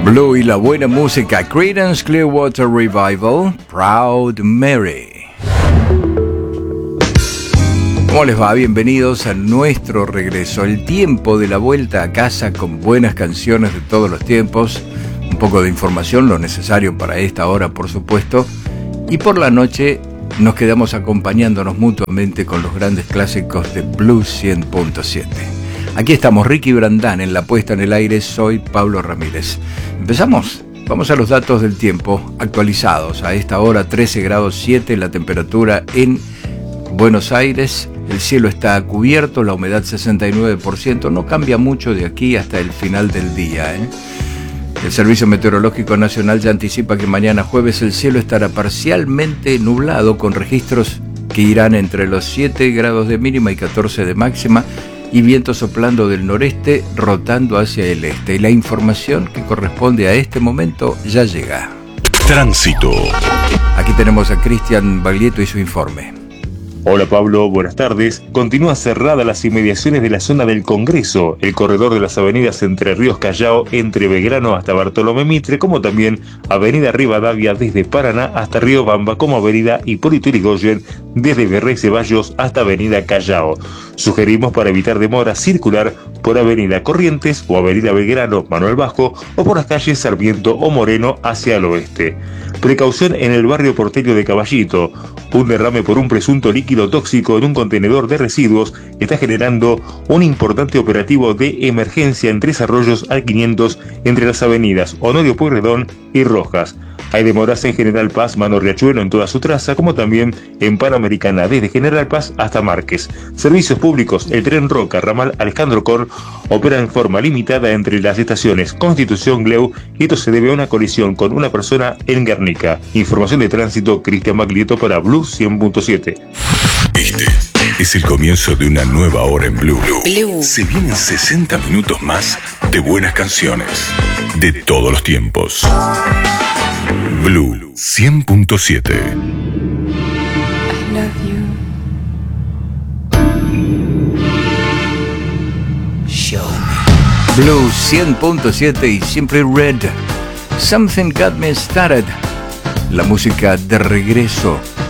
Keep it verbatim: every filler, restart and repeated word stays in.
Blue y la buena música. Creedence Clearwater Revival, Proud Mary. ¿Cómo les va? Bienvenidos a nuestro regreso. El tiempo de la vuelta a casa con buenas canciones de todos los tiempos. Un poco de información, lo necesario para esta hora, por supuesto. Y por la noche nos quedamos acompañándonos mutuamente con los grandes clásicos de Blues cien punto siete. Aquí estamos, Ricky Brandán en la puesta en el aire, soy Pablo Ramírez. ¿Empezamos? Vamos a los datos del tiempo actualizados. A esta hora trece grados siete la temperatura en Buenos Aires. El cielo está cubierto, la humedad sesenta y nueve por ciento. No cambia mucho de aquí hasta el final del día, ¿eh? El Servicio Meteorológico Nacional ya anticipa que mañana jueves el cielo estará parcialmente nublado con registros que irán entre los siete grados de mínima y catorce de máxima y viento soplando del noreste rotando hacia el este. Y la información que corresponde a este momento ya llega. Tránsito. Aquí tenemos a Cristian Baglietto y su informe. Hola Pablo, buenas tardes. Continúa cerrada las inmediaciones de la zona del Congreso, el corredor de las avenidas Entre Ríos Callao, entre Belgrano hasta Bartolomé Mitre, como también Avenida Rivadavia desde Paraná hasta Río Bamba, como Avenida Hipólito Yrigoyen desde Virrey Ceballos hasta Avenida Callao. Sugerimos para evitar demora circular por Avenida Corrientes o Avenida Belgrano, Manuel Bajo, o por las calles Sarmiento o Moreno hacia el oeste. Precaución en el barrio porteño de Caballito. Un derrame por un presunto líquido tóxico en un contenedor de residuos está generando un importante operativo de emergencia en Tres Arroyos al quinientos entre las avenidas Honorio Pueyrredón y Rojas. Hay demoras en General Paz, Mano Riachuelo en toda su traza, como también en Panamericana desde General Paz hasta Márquez. Servicios públicos, el tren Roca, ramal Alejandro Korn, opera en forma limitada entre las estaciones Constitución, Gleu, y esto se debe a una colisión con una persona en Guernica. Información de tránsito, Cristian Baglietto para Blue cien punto siete. Este es el comienzo de una nueva hora en Blue. Blue. Se vienen sesenta minutos más de buenas canciones de todos los tiempos. Blue cien punto siete. Blue cien punto siete y Simply Red. Something Got Me Started. La música de regreso